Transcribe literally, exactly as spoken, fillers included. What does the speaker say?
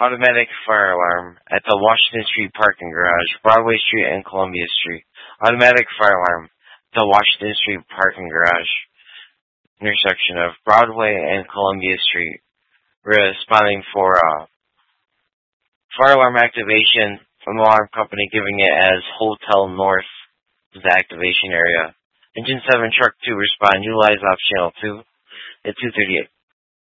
Automatic fire alarm at the Washington Street parking garage, Broadway Street and Columbia Street. Automatic fire alarm at the Washington Street parking garage, intersection of Broadway and Columbia Street. Responding for uh, fire alarm activation from the alarm company, giving it as Hotel North is the activation area. Engine seven, Truck two, respond. Utilize off channel two at two thirty-eight.